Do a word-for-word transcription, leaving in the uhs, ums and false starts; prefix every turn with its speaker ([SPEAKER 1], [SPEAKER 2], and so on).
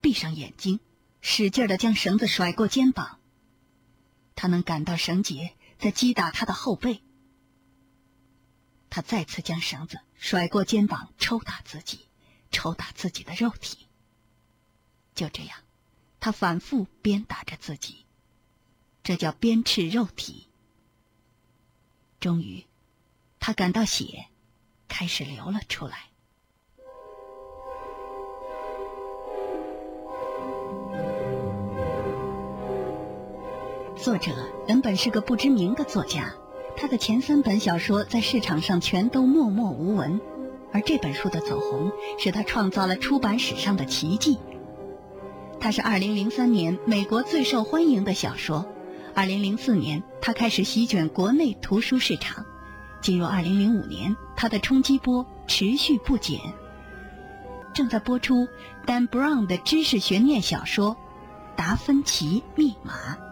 [SPEAKER 1] 闭上眼睛，使劲地将绳子甩过肩膀。他能感到绳结在击打他的后背。他再次将绳子甩过肩膀，抽打自己，抽打自己的肉体。就这样，他反复鞭打着自己，这叫鞭笞肉体。终于，他感到血开始流了出来。作者原本是个不知名的作家，他的前三本小说在市场上全都默默无闻，而这本书的走红使他创造了出版史上的奇迹。它是二零零三年美国最受欢迎的小说。二零零四年，它开始席卷国内图书市场。进入二零零五年，它的冲击波持续不减。正在播出Dan Brown 的知识悬念小说《达芬奇密码》。